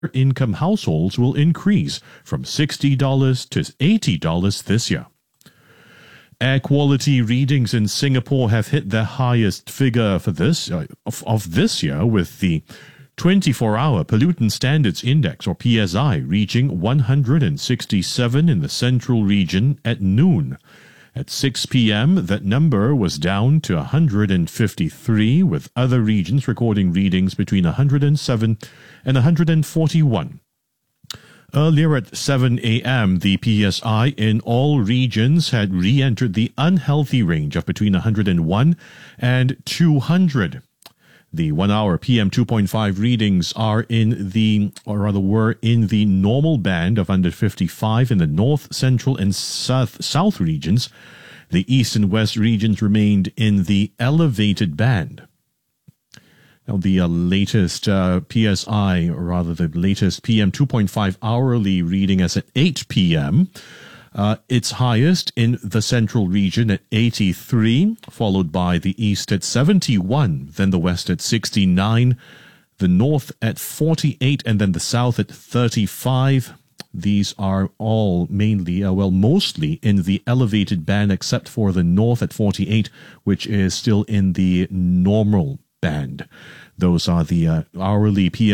income households will increase from $60 to $80 this year. Air quality readings in Singapore have hit their highest figure for this year, with the 24-hour Pollutant Standards Index, or PSI, reaching 167 in the central region at noon. At 6 p.m., that number was down to 153, with other regions recording readings between 107 and 141. Earlier at 7 a.m., the PSI in all regions had re-entered the unhealthy range of between 101 and 200. The 1-hour PM 2.5 readings were in the normal band of under 55 in the north, central, and south regions. The east and west regions remained in the elevated band. Now, the latest the latest PM 2.5 hourly reading is at 8 p.m. It's highest in the central region at 83, followed by the east at 71, then the west at 69, the north at 48, and then the south at 35. These are all mostly in the elevated band, except for the north at 48, which is still in the normal band. Those are the hourly PM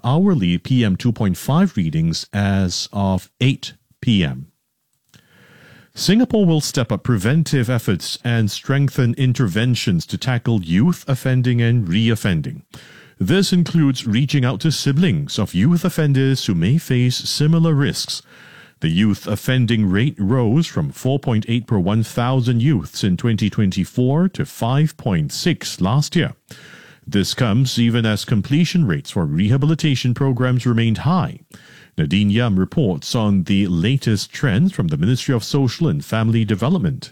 2.5 readings as of 8 p.m. Singapore will step up preventive efforts and strengthen interventions to tackle youth offending and re-offending. This includes reaching out to siblings of youth offenders who may face similar risks. The youth offending rate rose from 4.8 per 1,000 youths in 2024 to 5.6 last year. This comes even as completion rates for rehabilitation programs remained high. Nadine Yam reports on the latest trends from the Ministry of Social and Family Development.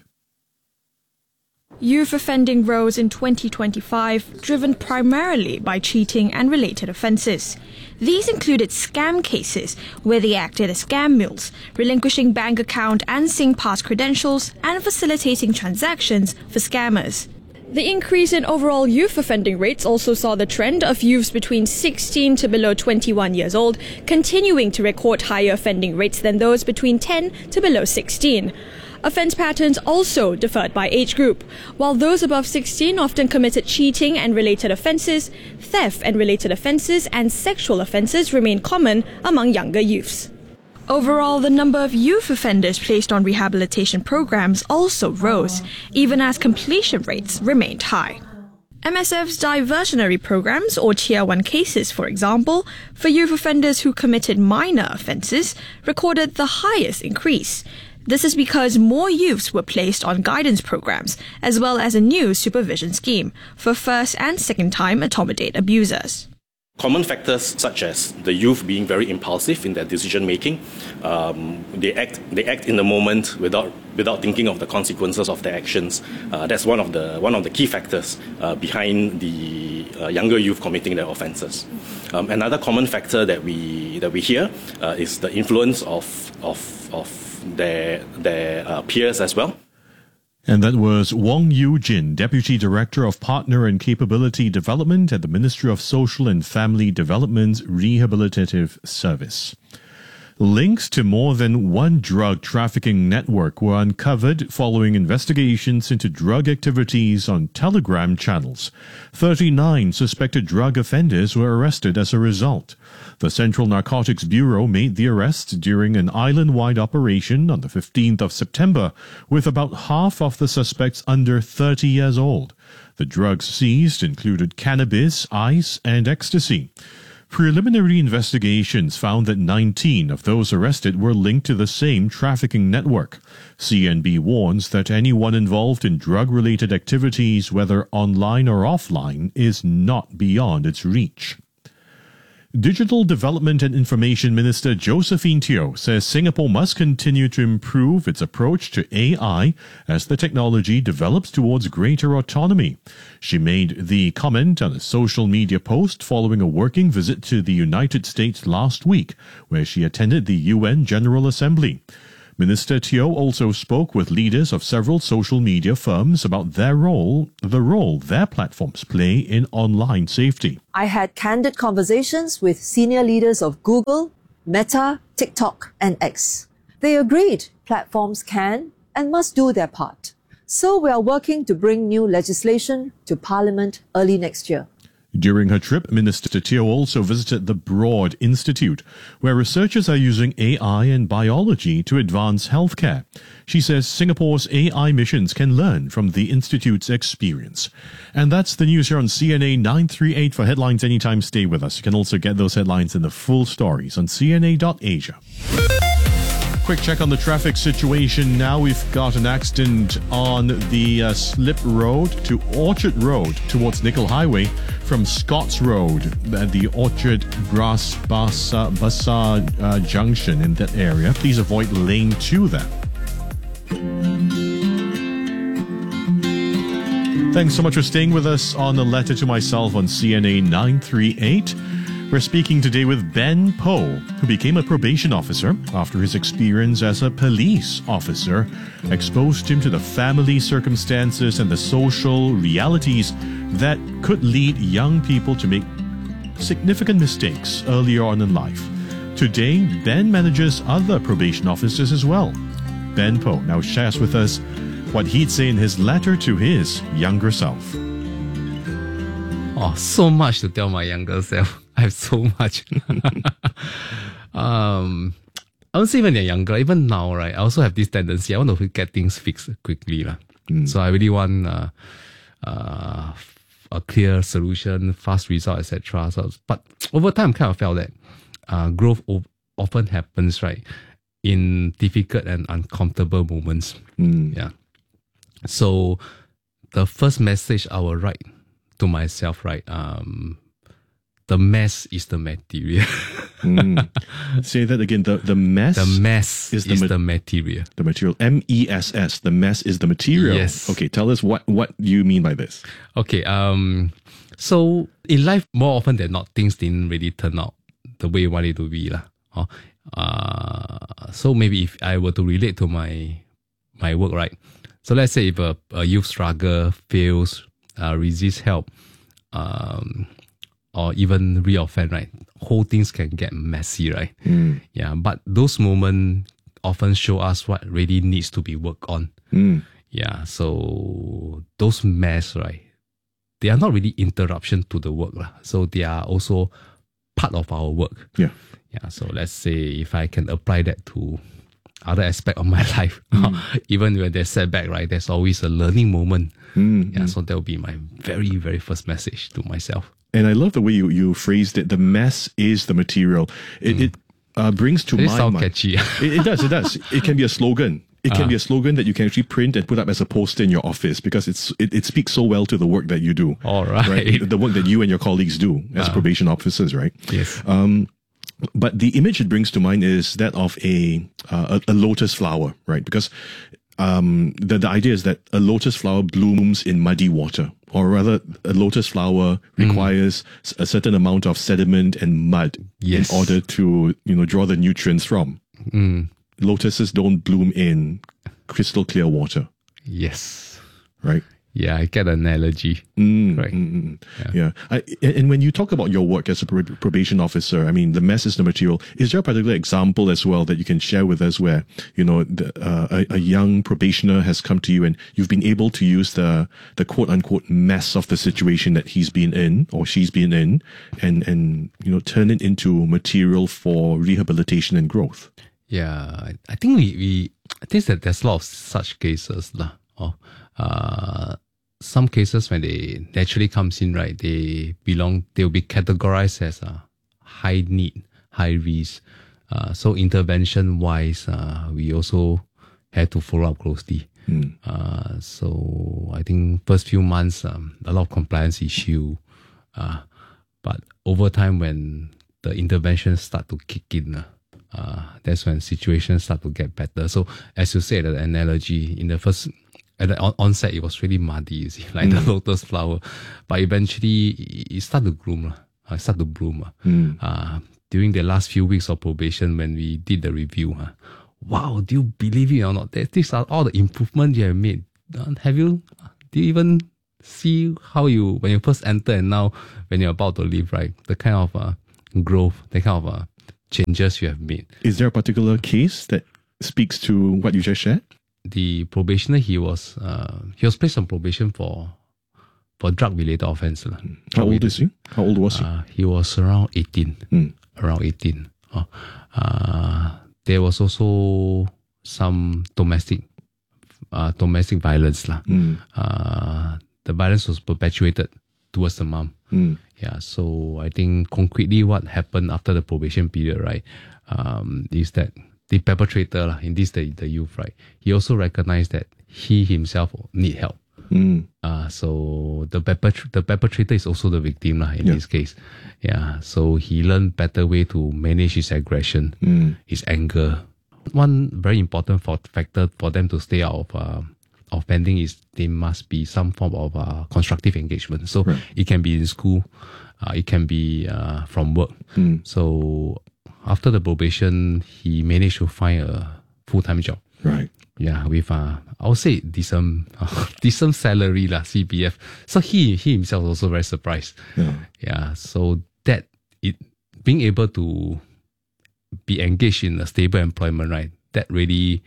Youth offending rose in 2025, driven primarily by cheating and related offences. These included scam cases, where they acted as scam mules, relinquishing bank account and SingPass credentials and facilitating transactions for scammers. The increase in overall youth offending rates also saw the trend of youths between 16 to below 21 years old continuing to record higher offending rates than those between 10 to below 16. Offence patterns also differed by age group. While those above 16 often committed cheating and related offences, theft and related offences and sexual offences remain common among younger youths. Overall, the number of youth offenders placed on rehabilitation programs also rose, even as completion rates remained high. MSF's diversionary programs, or Tier 1 cases, for example, for youth offenders who committed minor offences, recorded the highest increase. This is because more youths were placed on guidance programs, as well as a new supervision scheme for first and second-time accommodate abusers. Common factors such as the youth being very impulsive in their decision making, they act in the moment without thinking of the consequences of their actions. That's one of the key factors behind the younger youth committing their offences. Another common factor that we hear is the influence of their peers as well. And that was Wong Yu Jin, Deputy Director of Partner and Capability Development at the Ministry of Social and Family Development's Rehabilitative Service. Links to more than one drug trafficking network were uncovered following investigations into drug activities on Telegram channels. 39 suspected drug offenders were arrested as a result. The Central Narcotics Bureau made the arrests during an island-wide operation on the 15th of September, with about half of the suspects under 30 years old. The drugs seized included cannabis, ice, and ecstasy. Preliminary investigations found that 19 of those arrested were linked to the same trafficking network. CNB warns that anyone involved in drug-related activities, whether online or offline, is not beyond its reach. Digital Development and Information Minister Josephine Teo says Singapore must continue to improve its approach to AI as the technology develops towards greater autonomy. She made the comment on a social media post following a working visit to the United States last week, where she attended the UN General Assembly. Minister Teo also spoke with leaders of several social media firms about the role their platforms play in online safety. I had candid conversations with senior leaders of Google, Meta, TikTok, and X. They agreed platforms can and must do their part. So we are working to bring new legislation to Parliament early next year. During her trip, Minister Teo also visited the Broad Institute, where researchers are using AI and biology to advance healthcare. She says Singapore's AI missions can learn from the Institute's experience. And that's the news here on CNA 938. For headlines anytime, stay with us. You can also get those headlines in the full stories on CNA.Asia. Quick check on the traffic situation now. We've got an accident on the Slip Road to Orchard Road towards Nickel Highway from Scotts Road at the Orchard Bras Basar Junction in that area. Please avoid lane 2 there. Thanks so much for staying with us on A Letter to Myself on CNA 938. We're speaking today with Ben Poh, who became a probation officer after his experience as a police officer exposed him to the family circumstances and the social realities that could lead young people to make significant mistakes earlier on in life. Today, Ben manages other probation officers as well. Ben Poh now shares with us what he'd say in his letter to his younger self. Oh, so much to tell my younger self. I have so much. I would say when they're younger, even now, right, I also have this tendency. I want to get things fixed quickly. So I really want a clear solution, fast result, etc. But over time, I kind of felt that growth often happens, right, in difficult and uncomfortable moments. Yeah. So the first message I will write to myself, right, the mess is the material. Say that again. The mess. The mess is the material. The material. MESS. The mess is the material. Yes. Okay. Tell us what you mean by this. Okay. So in life, more often than not, things didn't really turn out the way you want it to be, so maybe if I were to relate to my work, right. So let's say if a youth struggle, fails, resist help, or even reoffend, right? Whole things can get messy, right? Yeah, but those moments often show us what really needs to be worked on. Yeah, so those mess, right? They are not really interruption to the work, so they are also part of our work. Yeah. So let's say if I can apply that to other aspect of my life, even when there's setback, right? There's always a learning moment. Yeah, so that will be my very, very first message to myself. And I love the way you phrased it. The mess is the material. It brings to mind. It sounds catchy. It does. It can be a slogan. It can be a slogan that you can actually print and put up as a poster in your office because it speaks so well to the work that you do. All right. The work that you and your colleagues do as probation officers, right? Yes. But the image it brings to mind is that of a lotus flower, right? Because the idea is that a lotus flower blooms in muddy water, or rather, a lotus flower requires a certain amount of sediment and mud in order to draw the nutrients from. Lotuses don't bloom in crystal clear water. Yes. Right? Yeah, I get an analogy. Right. Yeah. And when you talk about your work as a probation officer, I mean, the mess is the material. Is there a particular example as well that you can share with us where, a young probationer has come to you and you've been able to use the quote unquote mess of the situation that he's been in or she's been in and turn it into material for rehabilitation and growth? Yeah, I think I think that there's a lot of such cases. Some cases when they naturally comes in, right, they'll be categorized as high need, high risk. So intervention wise, we also had to follow up closely. So I think first few months, a lot of compliance issue. But over time, when the interventions start to kick in, that's when situations start to get better. So as you said, the analogy in the first, at the onset, it was really muddy, you see, like the lotus flower. But eventually, it started to bloom. During the last few weeks of probation, when we did the review, wow, do you believe it or not? These are all the improvements you have made. Do you even see how when you first enter and now when you're about to leave, right? The kind of growth, the kind of changes you have made. Is there a particular case that speaks to what you just shared? The probationer, he was placed on probation for drug-related offence. How old is he? How old was he? He was around 18. Around 18. There was also some domestic violence. The violence was perpetuated towards the mom. Yeah, so I think concretely what happened after the probation period, right, is that the perpetrator, in this the youth, right, he also recognized that he himself need help. So the perpetrator is also the victim in this case. Yeah, so he learned better way to manage his aggression, his anger. One very important factor for them to stay out of bending is there must be some form of constructive engagement. So it can be in school, it can be from work. So after the probation, he managed to find a full-time job. Right. Yeah, with I would say decent salary CPF. So he himself was also very surprised. Yeah. So that being able to be engaged in a stable employment, right? That really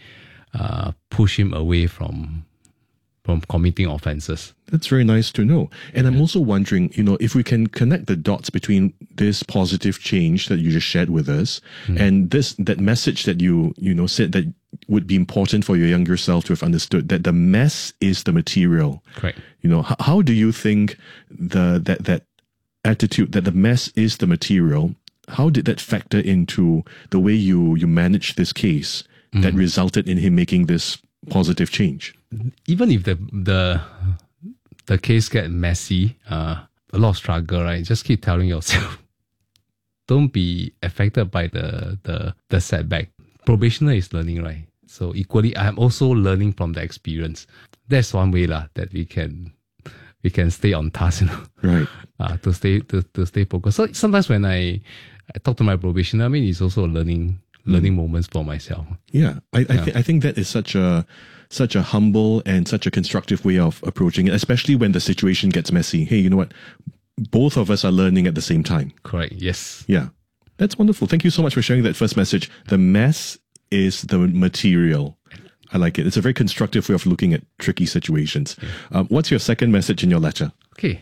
push him away from committing offences. That's very nice to know. And I'm also wondering, if we can connect the dots between this positive change that you just shared with us and that message that you said that would be important for your younger self to have understood, that the mess is the material. Correct. How do you think that attitude that the mess is the material, how did that factor into the way you managed this case that resulted in him making this positive change? Even if the case get messy, a lot of struggle, right? Just keep telling yourself, don't be affected by the setback. Probationer is learning, right? So equally, I am also learning from the experience. That's one way that we can stay on task, right? To stay focused. So sometimes when I talk to my probationer, I mean, it's also learning moments for myself. Yeah, I think that is such a humble and such a constructive way of approaching it, especially when the situation gets messy. Hey, you know what? Both of us are learning at the same time. Correct. Yes. Yeah. That's wonderful. Thank you so much for sharing that first message. The mess is the material. I like it. It's a very constructive way of looking at tricky situations. What's your second message in your letter? Okay.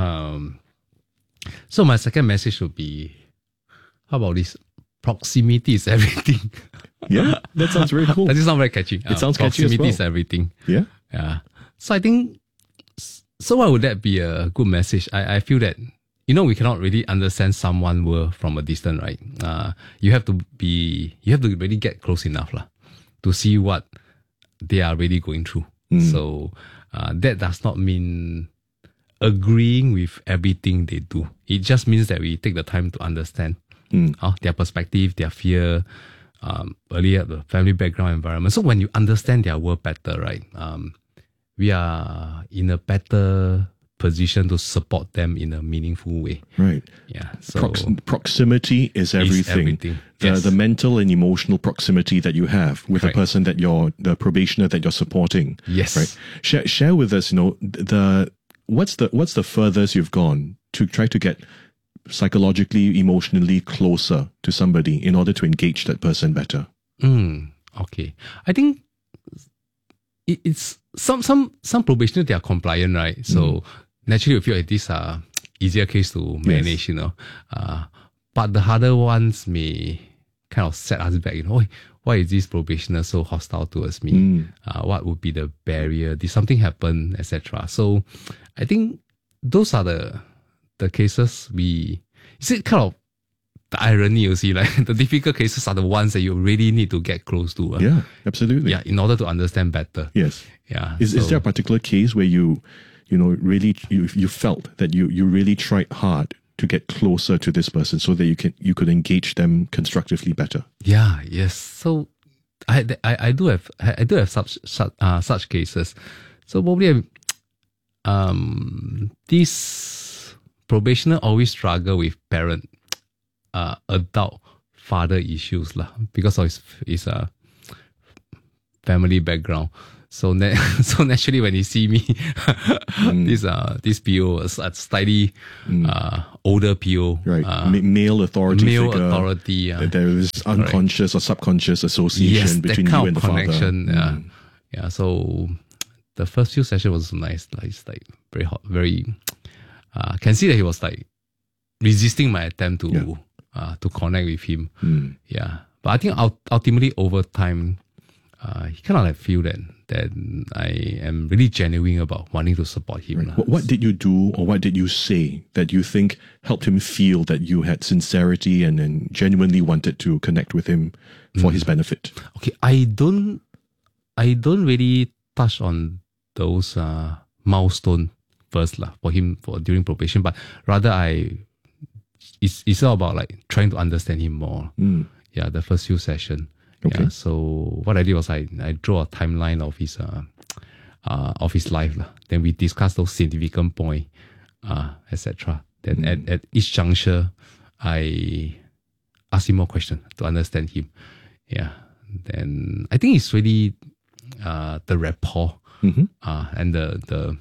So my second message would be, how about this? Proximity is everything. Yeah, that sounds very cool. That sounds very catchy. It sounds catchy as well. Proximity is everything. Yeah. Yeah. So I think, why would that be a good message? I feel that, we cannot really understand someone word from a distance, right? You have to really get close enough to see what they are really going through. So that does not mean agreeing with everything they do. It just means that we take the time to understand their perspective, their fear, earlier the family background environment. So when you understand their world better, right, we are in a better position to support them in a meaningful way. Right. Yeah. So proximity is everything. Yes. The mental and emotional proximity that you have with Correct. the person that the probationer that you're supporting. Yes. Right. Share with us, what's the furthest you've gone to try to get psychologically, emotionally closer to somebody in order to engage that person better? Okay. I think it's some probationers, they are compliant, right? So naturally we feel like these are easier case to manage, but the harder ones may kind of set us back, why is this probationer so hostile towards me? What would be the barrier? Did something happen, etc.? So I think those are the cases it's kind of the irony, you see, like the difficult cases are the ones that you really need to get close to. Yeah, absolutely. Yeah, in order to understand better. Yes. Yeah. Is there a particular case where you really you felt that you really tried hard to get closer to this person so that you could engage them constructively better? Yeah. Yes. So I do have such cases. So probably this probationer always struggle with adult father issues because of his family background. So so naturally, when you see me, this PO was a slightly older PO, Right, male authority male figure. authority. There is unconscious or subconscious association between you and the connection. father. Yeah. So the first few sessions was nice. Like, it's like very hot, very. Can see that he was like resisting my attempt to connect with him. Yeah, but I think ultimately over time, he kind of like feel that I am really genuine about wanting to support him. Right. What did you do or what did you say that you think helped him feel that you had sincerity and genuinely wanted to connect with him for his benefit? Okay, I don't really touch on those milestone first for him during probation, but rather it's all about like trying to understand him more. Yeah, the first few sessions. Okay. Yeah, so what I did was I drew a timeline of his life. Then we discussed those significant points, etc. Then at each juncture, I asked him more questions to understand him. Yeah. Then I think it's really the rapport and the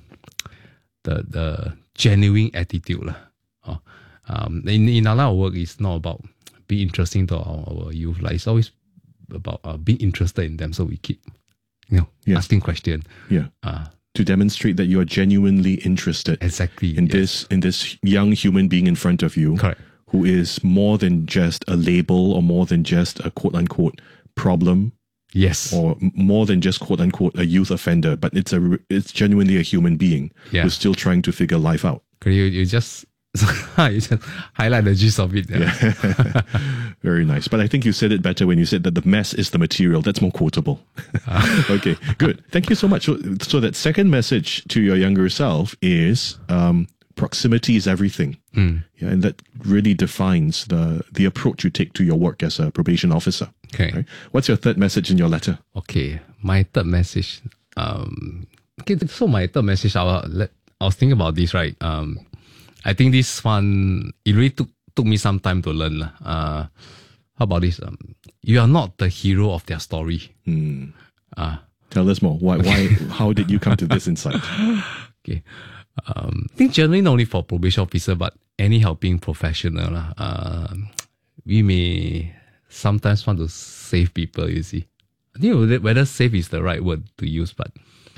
genuine attitude. In our work, it's not about being interesting to our youth. Like, it's always about being interested in them. So we keep, asking questions. Yeah. To demonstrate that you are genuinely interested Exactly. in this young human being in front of you. Correct. Who is more than just a label or more than just a quote unquote problem. Yes. Or more than just quote unquote a youth offender, but it's genuinely a human being who's still trying to figure life out. You just highlight the gist of it. Yeah. Very nice. But I think you said it better when you said that the mess is the material. That's more quotable. Okay, good. Thank you so much. So that second message to your younger self is proximity is everything. Yeah, and that really defines the approach you take to your work as a probation officer. Okay. Right? What's your third message in your letter? Okay, my third message. So my third message, I was thinking about this, right? I think this one, it really took me some time to learn. How about this? You are not the hero of their story. Tell us more. Why? How did you come to this insight? Okay. I think generally not only for probation officer, but any helping professional, we may sometimes want to save people, you see. I think whether save is the right word to use, but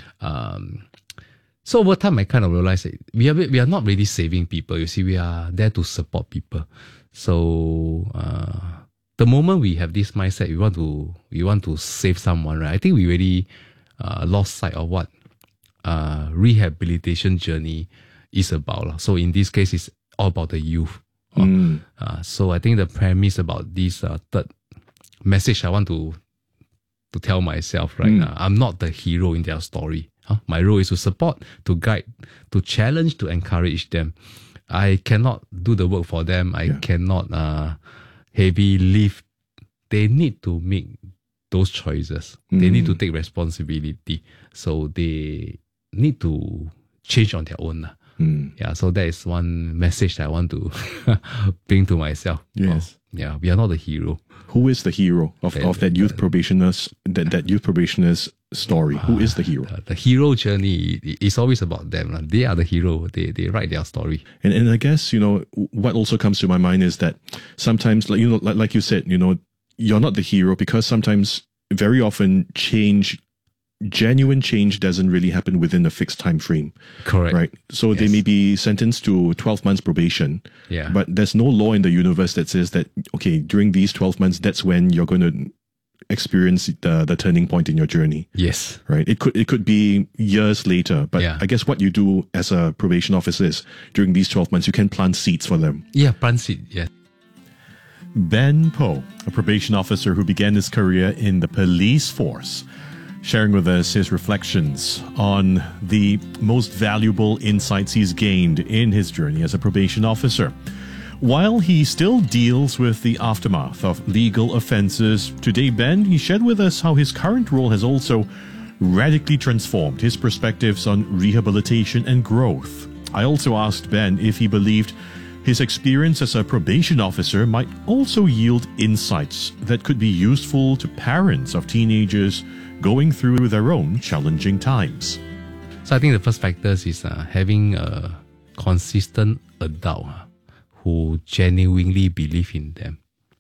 so over time I kind of realized that we are not really saving people, you see. We are there to support people. So the moment we have this mindset, we want to save someone, right? I think we really lost sight of what rehabilitation journey is about. So in this case, it's all about the youth. So I think the premise about this third message I want to tell myself right now, I'm not the hero in their story. My role is to support, to guide, to challenge, to encourage them. I cannot do the work for them. I cannot heavy lift. They need to make those choices. They need to take responsibility. So they need to change on their own. Yeah, so that is one message that I want to bring to myself. Yes. Yeah, we are not the hero. Who is the hero of that youth probationer's story? Who is the hero? The hero journey is always about them. They are the hero. They write their story. And I guess, what also comes to my mind is that sometimes, like you said, you're not the hero because sometimes, very often, genuine change doesn't really happen within a fixed time frame. Correct. Right. So they may be sentenced to 12 months probation. Yeah. But there's no law in the universe that says that, okay, during these 12 months, that's when you're going to experience the turning point in your journey. Yes. Right. It could be years later. But Yeah. I guess what you do as a probation officer is during these 12 months, you can plant seeds for them. Yeah, plant seed. Yeah. Ben Poh, a probation officer who began his career in the police force, sharing with us his reflections on the most valuable insights he's gained in his journey as a probation officer. While he still deals with the aftermath of legal offenses, today, Ben, he shared with us how his current role has also radically transformed his perspectives on rehabilitation and growth. I also asked Ben if he believed His experience as a probation officer might also yield insights that could be useful to parents of teenagers going through their own challenging times. So I think the first factor is having a consistent adult who genuinely believe in them.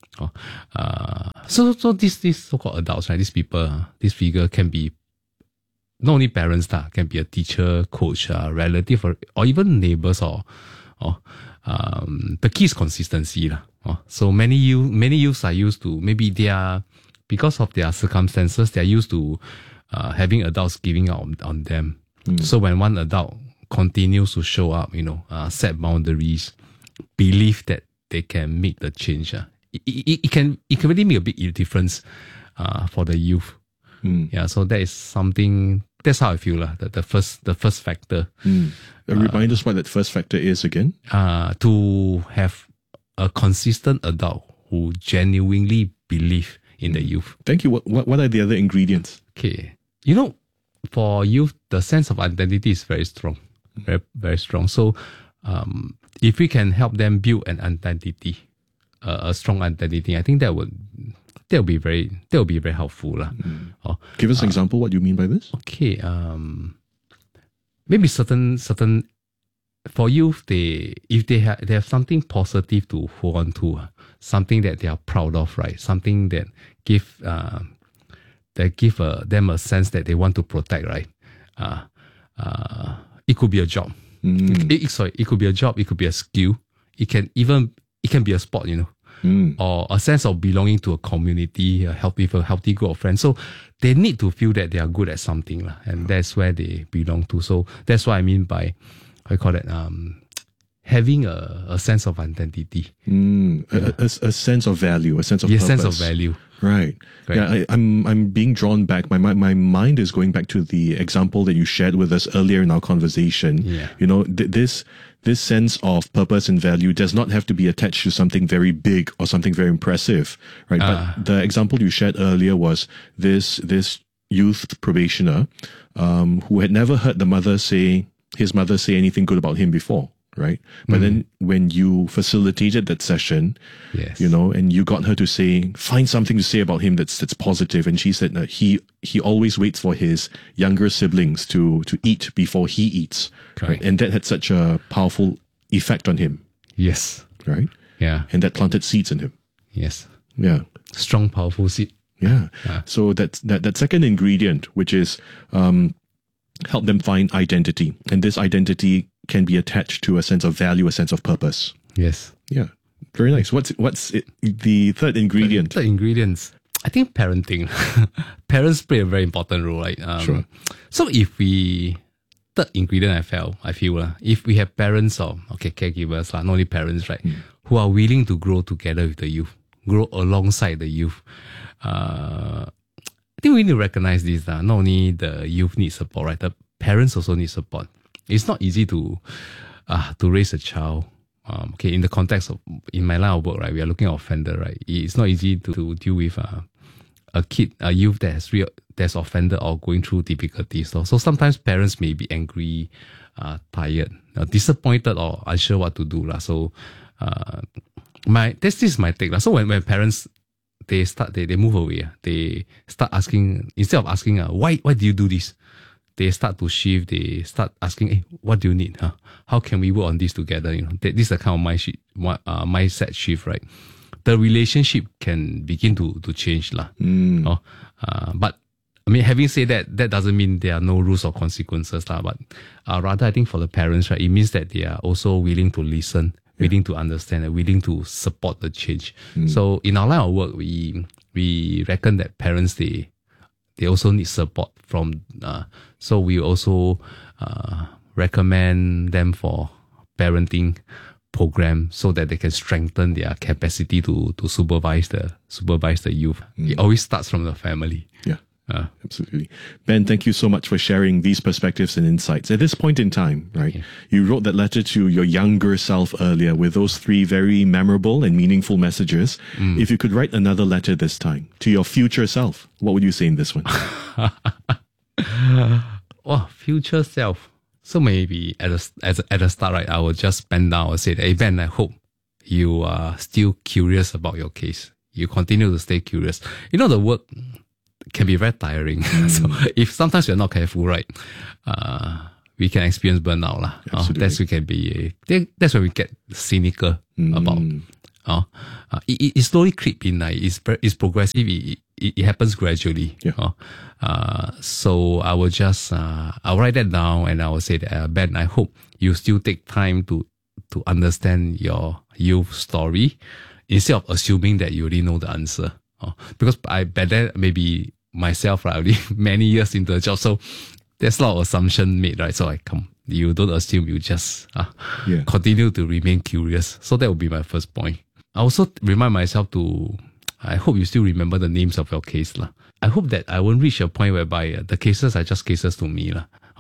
So these so-called adults, right? These people, this figure can be not only parents, can be a teacher, coach, relative, or even neighbors, or the key is consistency. So many youths are used to, maybe they are, because of their circumstances, they are used to having adults giving out on them. So when one adult continues to show up, set boundaries, believe that they can make the change, it can really make a big difference for the youth. Yeah, so that is something. That's how I feel, the first factor. Remind us what that first factor is again. To have a consistent adult who genuinely believe in the youth. Thank you. What are the other ingredients? Okay, for youth, the sense of identity is very strong, very, very strong. So, if we can help them build an identity, a strong identity, I think that will be very helpful. Give us an example. What do you mean by this? Okay, maybe certain for youth, if they have something positive to hold on to, something that they are proud of, right? Something that give them a sense that they want to protect, right? It could be a job. It could be a job. It could be a skill. It can be a sport, or a sense of belonging to a community, a healthy group of friends. So they need to feel that they are good at something, and that's where they belong to. So that's what I mean by, I call it, having a sense of identity. A sense of value, a sense of purpose. sense of value. Right. Yeah, I'm being drawn back. My mind is going back to the example that you shared with us earlier in our conversation. Yeah. This sense of purpose and value does not have to be attached to something very big or something very impressive, right? But the example you shared earlier was this youth probationer who had never heard his mother say anything good about him before. Right. But then when you facilitated that session, yes, and you got her to find something to say about him that's positive. And she said that he always waits for his younger siblings to eat before he eats. Right. And that had such a powerful effect on him. Yes. Right. Yeah. And that planted seeds in him. Yes. Yeah. Strong, powerful seed. Yeah. So that second ingredient, which is help them find identity. And this identity can be attached to a sense of value, a sense of purpose. Yes. Yeah. Very nice. What's the third ingredient? Third ingredients. I think parenting. Parents play a very important role, right? Sure. So third ingredient I feel, if we have parents or caregivers, not only parents, right, who are willing to grow together with the youth, grow alongside the youth. I think we need to recognize this. Not only the youth need support, right? The parents also need support. It's not easy to raise a child. In the context of, in my line of work, right, we are looking at offender, right? It's not easy to deal with a youth that's offended or going through difficulties. So sometimes parents may be angry, tired, disappointed, or unsure what to do. So this is my take. So when parents they move away, they start asking, instead of asking why do you do this, they start to shift. They start asking, hey, what do you need? How can we work on this together? This is the kind of mindset shift, right? The relationship can begin to change. But I mean, having said that doesn't mean there are no rules or consequences. But rather, I think for the parents, right, it means that they are also willing to listen, willing to understand, and willing to support the change. So in our line of work, we reckon that parents, they also need support from, so we also recommend them for parenting program so that they can strengthen their capacity to supervise the youth. It always starts from the family. Yeah. Absolutely. Ben, thank you so much for sharing these perspectives and insights. At this point in time, right, you wrote that letter to your younger self earlier with those 3 very memorable and meaningful messages. If you could write another letter this time to your future self, what would you say in this one? Future self. So maybe at the start, right, I will just bend down and say, hey, Ben, I hope you are still curious about your case. You continue to stay curious. The work can be very tiring. So if sometimes we're not careful, right, we can experience burnout. That's where we get cynical about. It slowly creep in. It's progressive. It happens gradually. So I will just I'll write that down and I will say that Ben, I hope you still take time to understand your youth story instead of assuming that you already know the answer. Because by then maybe myself, right, already many years into the job, so there's a lot of assumption made, right? So you don't assume, you just continue to remain curious. So that would be my first point. I also remind myself I hope you still remember the names of your case. I hope that I won't reach a point whereby the cases are just cases to me.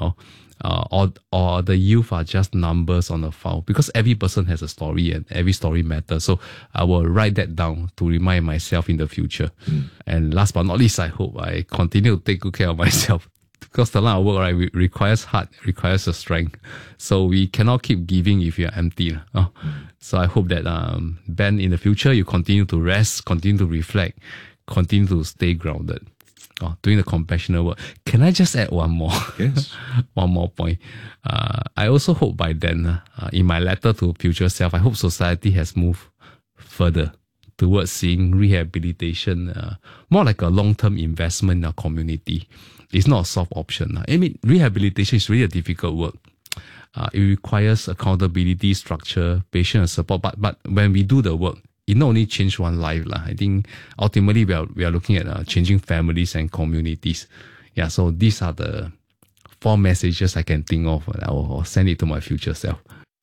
Or the youth are just numbers on a file, because every person has a story and every story matters. So I will write that down to remind myself in the future. And last but not least, I hope I continue to take good care of myself, because the line of work, right, requires heart, requires a strength. So we cannot keep giving if you're empty. So I hope that Ben, in the future, you continue to rest, continue to reflect, continue to stay grounded. Doing the compassionate work. Can I just add one more? Yes. One more point. I also hope by then, in my letter to future self, I hope society has moved further towards seeing rehabilitation more like a long-term investment in our community. It's not a soft option. I mean, rehabilitation is really a difficult work. It requires accountability, structure, patience, and support. But when we do the work, it not only change one life. I think ultimately we are looking at changing families and communities. Yeah, so these are the 4 messages I can think of. I will send it to my future self.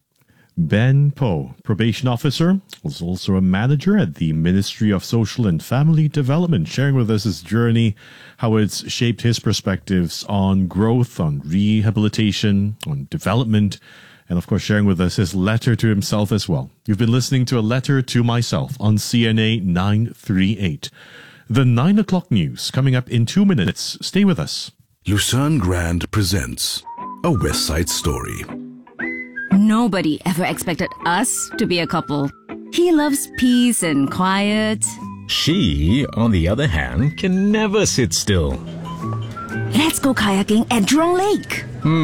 Ben Poh, probation officer, was also a manager at the Ministry of Social and Family Development, sharing with us his journey, how it's shaped his perspectives on growth, on rehabilitation, on development, and of course sharing with us his letter to himself as well. You've been listening to A Letter to Myself on CNA 938. The 9 o'clock news coming up in 2 minutes. Stay with us. Lucerne Grand presents A West Side Story. Nobody ever expected us to be a couple. He loves peace and quiet. She, on the other hand, can never sit still. Let's go kayaking at Jurong Lake.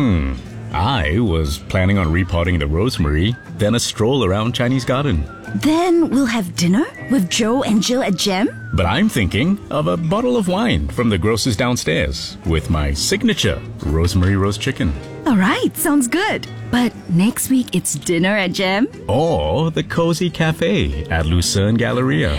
I was planning on repotting the rosemary, then a stroll around Chinese Garden. Then we'll have dinner with Joe and Jill at Gem. But I'm thinking of a bottle of wine from the grocer's downstairs with my signature rosemary roast chicken. All right, sounds good. But next week it's dinner at Gem. Or the cozy cafe at Lucerne Galleria.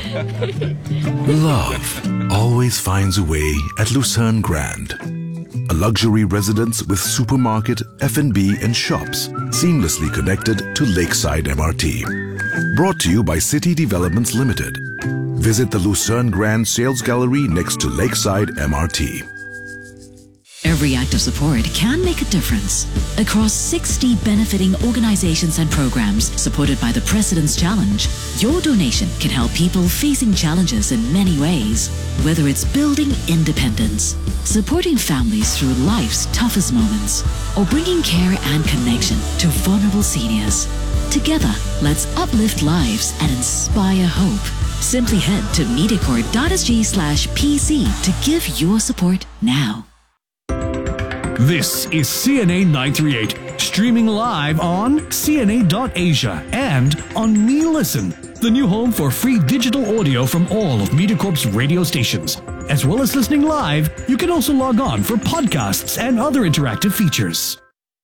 Love always finds a way at Lucerne Grand. A luxury residence with supermarket, F&B and shops seamlessly connected to Lakeside MRT. Brought to you by City Developments Limited. Visit the Lucerne Grand Sales Gallery next to Lakeside MRT. Every act of support can make a difference. Across 60 benefiting organizations and programs supported by the President's Challenge, your donation can help people facing challenges in many ways. Whether it's building independence, supporting families through life's toughest moments, or bringing care and connection to vulnerable seniors. Together, let's uplift lives and inspire hope. Simply head to mediacorp.sg/PC to give your support now. This is CNA 938, streaming live on CNA.Asia and on MeListen, the new home for free digital audio from all of MediaCorp's radio stations. As well as listening live, you can also log on for podcasts and other interactive features.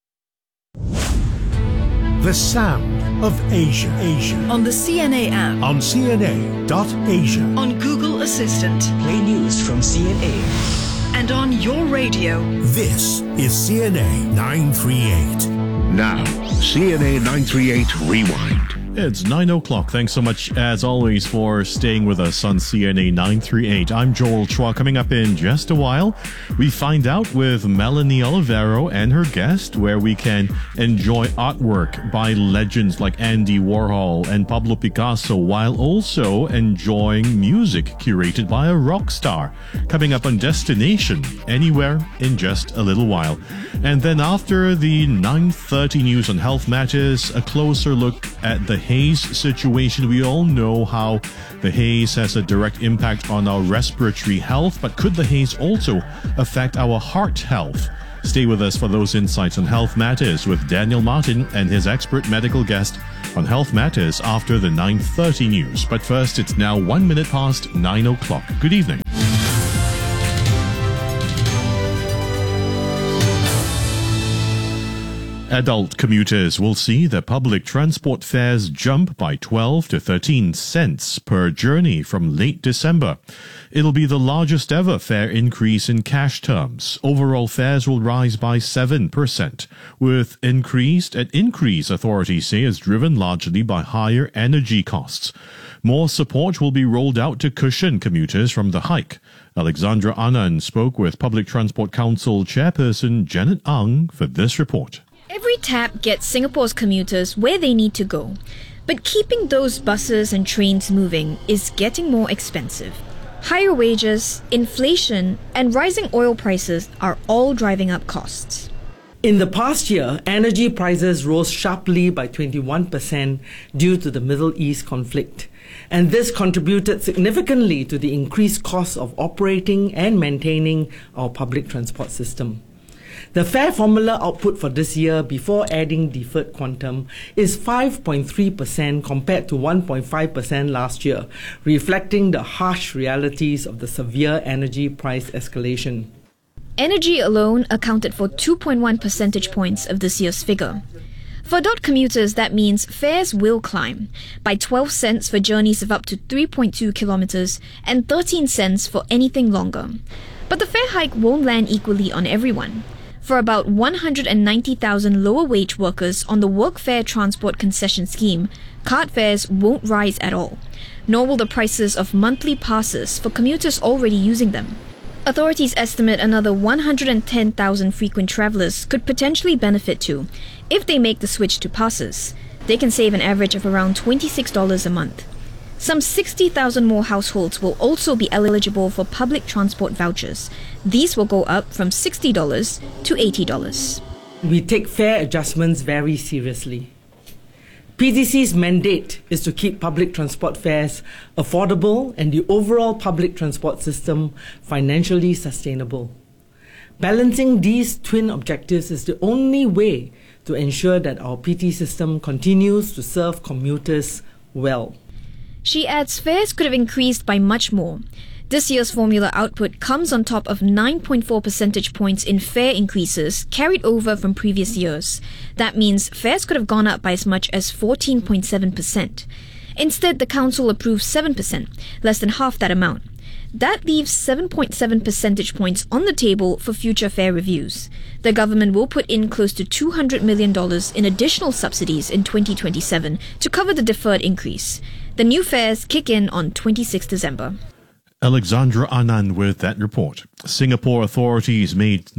The sound of Asia. On the CNA app. On CNA.Asia. On Google Assistant. Play news from CNA. And on your radio. This is CNA 938. Now, CNA 938 Rewind. It's 9 o'clock. Thanks so much, as always, for staying with us on CNA 938. I'm Joel Chua. Coming up in just a while, we find out with Melanie Olivero and her guest where we can enjoy artwork by legends like Andy Warhol and Pablo Picasso while also enjoying music curated by a rock star. Coming up on Destination Anywhere in just a little while. And then after the 9:30 news on health matters, a closer look at the haze situation. We all know how the haze has a direct impact on our respiratory health, but could the haze also affect our heart health? Stay with us for those insights on Health Matters with Daniel Martin and his expert medical guest on Health Matters after the 9:30 news. But first, it's now 1 minute past 9 o'clock. Good evening. Adult commuters will see their public transport fares jump by 12 to 13 cents per journey from late December. It'll be the largest ever fare increase in cash terms. Overall fares will rise by 7%, with increase, authorities say, is driven largely by higher energy costs. More support will be rolled out to cushion commuters from the hike. Alexandra Anand spoke with Public Transport Council Chairperson Janet Ang for this report. Every tap gets Singapore's commuters where they need to go, but keeping those buses and trains moving is getting more expensive. Higher wages, inflation, and rising oil prices are all driving up costs. In the past year, energy prices rose sharply by 21% due to the Middle East conflict, and this contributed significantly to the increased cost of operating and maintaining our public transport system. The fare formula output for this year, before adding deferred quantum, is 5.3% compared to 1.5% last year, reflecting the harsh realities of the severe energy price escalation. Energy alone accounted for 2.1 percentage points of this year's figure. For adult commuters, that means fares will climb by 12 cents for journeys of up to 3.2 kilometers and 13 cents for anything longer. But the fare hike won't land equally on everyone. For about 190,000 lower-wage workers on the Workfare Transport Concession Scheme, card fares won't rise at all, nor will the prices of monthly passes for commuters already using them. Authorities estimate another 110,000 frequent travellers could potentially benefit too, if they make the switch to passes. They can save an average of around $26 a month. Some 60,000 more households will also be eligible for public transport vouchers. These will go up from $60 to $80. We take fare adjustments very seriously. PTC's mandate is to keep public transport fares affordable and the overall public transport system financially sustainable. Balancing these twin objectives is the only way to ensure that our PT system continues to serve commuters well. She adds fares could have increased by much more. This year's formula output comes on top of 9.4 percentage points in fare increases carried over from previous years. That means fares could have gone up by as much as 14.7%. Instead, the council approved 7%, less than half that amount. That leaves 7.7 percentage points on the table for future fare reviews. The government will put in close to $200 million in additional subsidies in 2027 to cover the deferred increase. The new fares kick in on 26 December. Alexandra Anand with that report. Singapore authorities made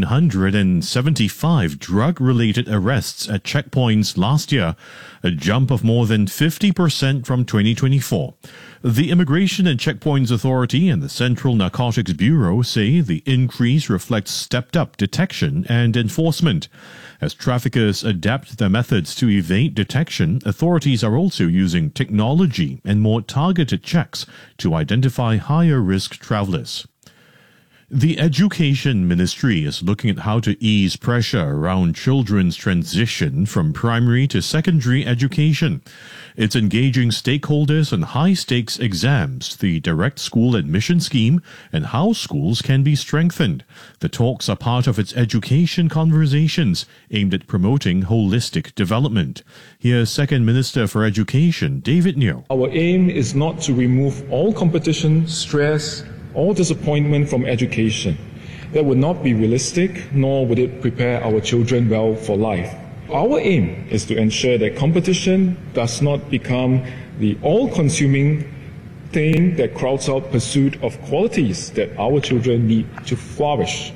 975 drug-related arrests at checkpoints last year, a jump of more than 50% from 2024. The Immigration and Checkpoints Authority and the Central Narcotics Bureau say the increase reflects stepped-up detection and enforcement. As traffickers adapt their methods to evade detection, authorities are also using technology and more targeted checks to identify higher-risk travelers. The Education Ministry is looking at how to ease pressure around children's transition from primary to secondary education. It's engaging stakeholders on high-stakes exams, the direct school admission scheme, and how schools can be strengthened. The talks are part of its education conversations aimed at promoting holistic development. Here's Second Minister for Education, David Neo. Our aim is not to remove all competition, stress, or disappointment from education. That would not be realistic, nor would it prepare our children well for life. Our aim is to ensure that competition does not become the all-consuming thing that crowds out pursuit of qualities that our children need to flourish.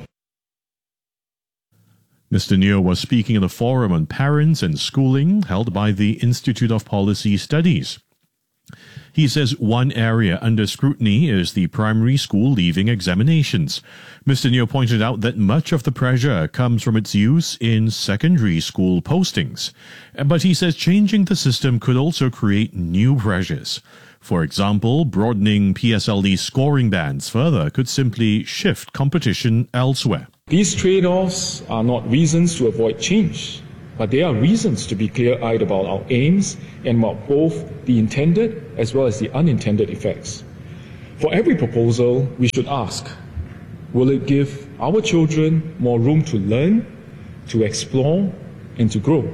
Mr. Neo was speaking at a forum on parents and schooling held by the Institute of Policy Studies. He says one area under scrutiny is the primary school leaving examinations. Mr. Neo pointed out that much of the pressure comes from its use in secondary school postings. But he says changing the system could also create new pressures. For example, broadening PSLE scoring bands further could simply shift competition elsewhere. These trade-offs are not reasons to avoid change, but they are reasons to be clear-eyed about our aims and about both the intended as well as the unintended effects. For every proposal, we should ask, will it give our children more room to learn, to explore, and to grow?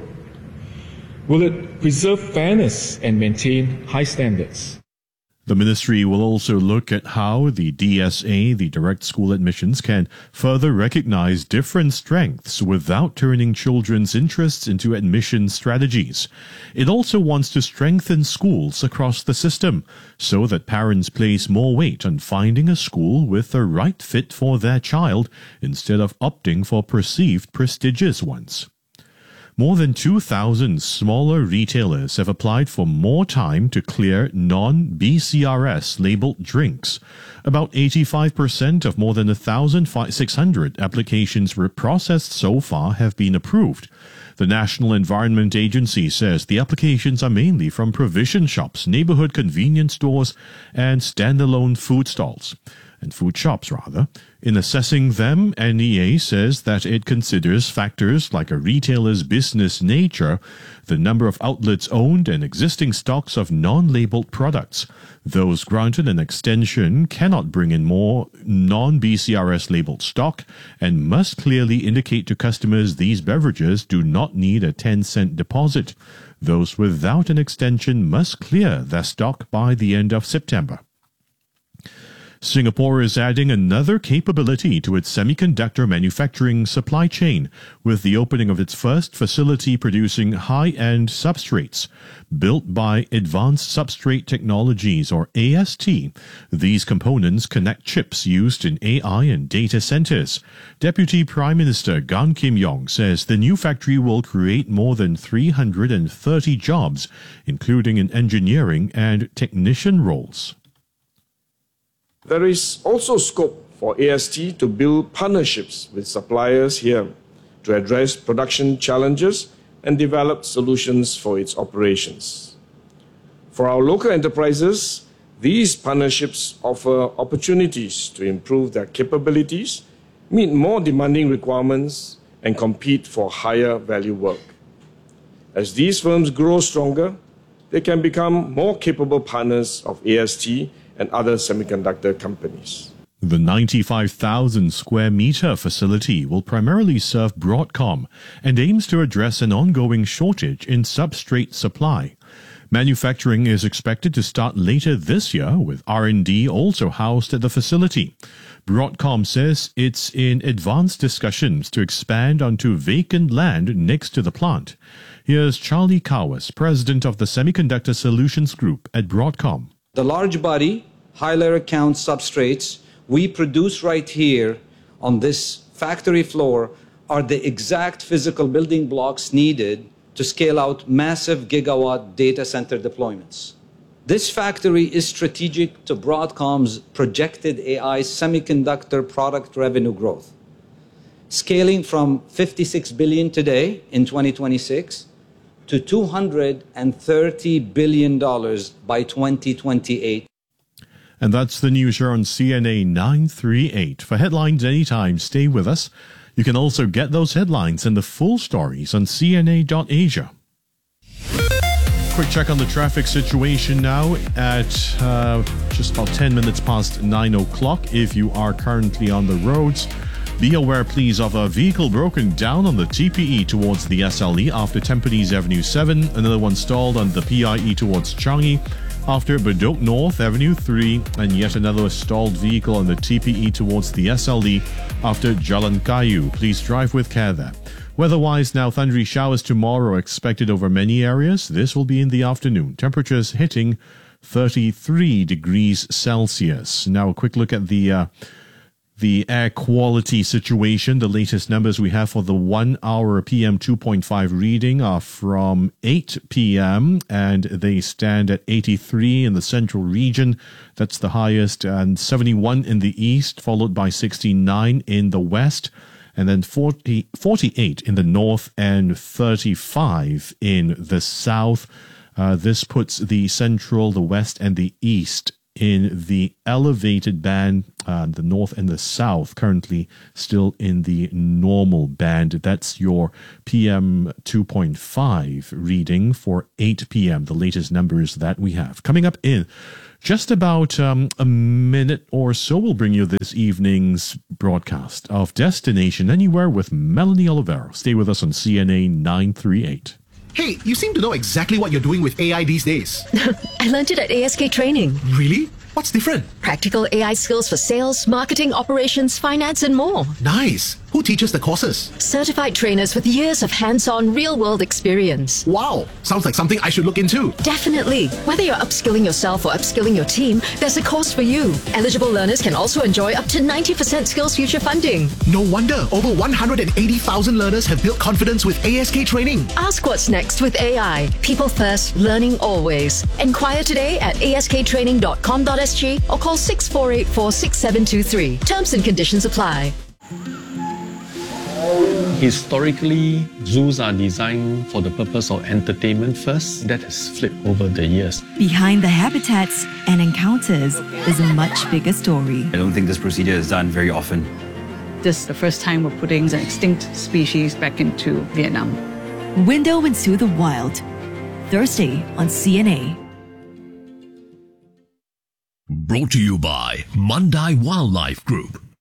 Will it preserve fairness and maintain high standards? The ministry will also look at how the DSA, the direct school admissions, can further recognize different strengths without turning children's interests into admission strategies. It also wants to strengthen schools across the system so that parents place more weight on finding a school with the right fit for their child instead of opting for perceived prestigious ones. More than 2,000 smaller retailers have applied for more time to clear non-BCRS labeled drinks. About 85% of more than 1,600 applications processed so far have been approved. The National Environment Agency says the applications are mainly from provision shops, neighborhood convenience stores, and standalone food stalls. And food shops, rather. In assessing them, NEA says that it considers factors like a retailer's business nature, the number of outlets owned, and existing stocks of non-labeled products. Those granted an extension cannot bring in more non-BCRS labeled stock and must clearly indicate to customers these beverages do not need a 10-cent deposit. Those without an extension must clear their stock by the end of September. Singapore is adding another capability to its semiconductor manufacturing supply chain with the opening of its first facility producing high-end substrates. Built by Advanced Substrate Technologies, or AST, these components connect chips used in AI and data centers. Deputy Prime Minister Gan Kim Yong says the new factory will create more than 330 jobs, including in engineering and technician roles. There is also scope for AST to build partnerships with suppliers here to address production challenges and develop solutions for its operations. For our local enterprises, these partnerships offer opportunities to improve their capabilities, meet more demanding requirements, and compete for higher value work. As these firms grow stronger, they can become more capable partners of AST and other semiconductor companies. The 95,000 square meter facility will primarily serve Broadcom and aims to address an ongoing shortage in substrate supply. Manufacturing is expected to start later this year, with R&D also housed at the facility. Broadcom says it's in advanced discussions to expand onto vacant land next to the plant. Here's Charlie Kawas, president of the Semiconductor Solutions Group at Broadcom. The large body, high layer count substrates we produce right here on this factory floor are the exact physical building blocks needed to scale out massive gigawatt data center deployments. This factory is strategic to Broadcom's projected AI semiconductor product revenue growth, scaling from $56 billion today in 2026 to $230 billion by 2028. And that's the news here on CNA 938. For headlines anytime, stay with us. You can also get those headlines and the full stories on CNA.Asia. Quick check on the traffic situation now at just about 10 minutes past 9 o'clock. If you are currently on the roads, be aware, please, of a vehicle broken down on the TPE towards the SLE after Tampines Avenue 7, another one stalled on the PIE towards Changi after Bedok North Avenue 3, and yet another stalled vehicle on the TPE towards the SLE after Jalan Kayu. Please drive with care there. Weather-wise now, thundery showers tomorrow expected over many areas. This will be in the afternoon. Temperatures hitting 33 degrees Celsius. Now a quick look at the air quality situation. The latest numbers we have for the 1 hour PM 2.5 reading are from 8 p.m. and they stand at 83 in the central region. That's the highest, and 71 in the east, followed by 69 in the west, and then 48 in the north and 35 in the south. This puts the central, the west, and the east in the elevated band, the north and the south currently still in the normal band. That's your PM 2.5 reading for 8 p.m., the latest numbers that we have. Coming up in just about a minute or so, we'll bring you this evening's broadcast of Destination Anywhere with Melanie Olivero. Stay with us on CNA 938. Hey, you seem to know exactly what you're doing with AI these days. I learned it at ASK Training. Really? What's different? Practical AI skills for sales, marketing, operations, finance, and more. Nice. Who teaches the courses? Certified trainers with years of hands-on, real-world experience. Wow. Sounds like something I should look into. Definitely. Whether you're upskilling yourself or upskilling your team, there's a course for you. Eligible learners can also enjoy up to 90% SkillsFuture funding. No wonder over 180,000 learners have built confidence with ASK Training. Ask what's next with AI. People first, learning always. Inquire today at asktraining.com.sg or call 6484-6723. Terms and conditions apply. Historically, zoos are designed for the purpose of entertainment first. That has flipped over the years. Behind the habitats and encounters is a much bigger story. I don't think this procedure is done very often. This is the first time we're putting an extinct species back into Vietnam. Window into the Wild, Thursday on CNA. Brought to you by Mandai Wildlife Group.